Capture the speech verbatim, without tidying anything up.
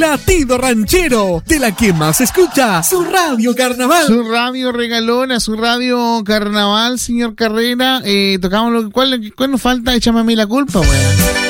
Latido Ranchero, de la que más se escucha, su radio carnaval. Su radio regalona, su radio carnaval, señor Carrera. Eh, tocamos lo cuál, ¿cuál nos falta? Échame a mí la culpa, weón.